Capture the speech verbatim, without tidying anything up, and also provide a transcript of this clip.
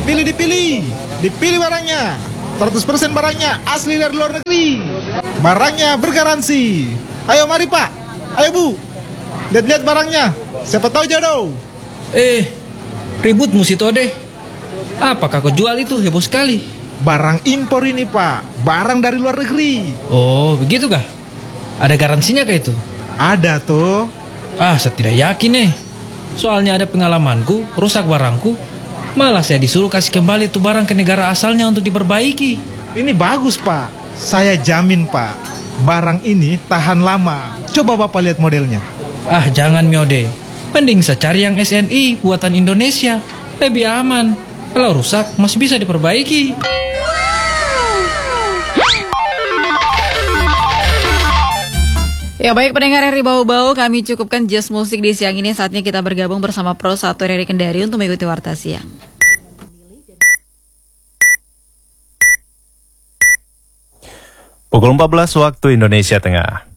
Dipilih, dipilih, dipilih barangnya. seratus persen barangnya asli dari luar negeri. Barangnya bergaransi. Ayo mari Pak, ayo Bu, lihat-lihat barangnya. Siapa tahu jodoh. Eh, ributmu si Tode. Apakah kau jual itu? Heboh sekali. Barang impor ini Pak, barang dari luar negeri. Oh, begitu kah? Ada garansinya kah itu? Ada tuh. Ah, saya tidak yakin nih. Soalnya ada pengalamanku, rusak barangku. Malah saya disuruh kasih kembali itu barang ke negara asalnya untuk diperbaiki. Ini bagus Pak, saya jamin Pak, barang ini tahan lama. Coba Bapak lihat modelnya. Ah, jangan Miode. Mending saya cari yang S N I buatan Indonesia. Lebih aman. Kalau rusak masih bisa diperbaiki. Ya baik pendengar R R I Bau-Bau, kami cukupkan Just Musik di siang ini. Saatnya kita bergabung bersama Pro satu R R I Kendari untuk mengikuti Warta Siang. Pukul empat belas waktu Indonesia Tengah.